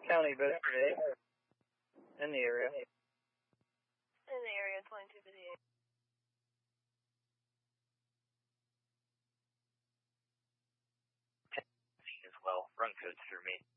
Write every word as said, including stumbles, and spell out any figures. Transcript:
County Bedford, eh? In the area. In the area, twenty-two fifty-eight. As well. Run codes through me.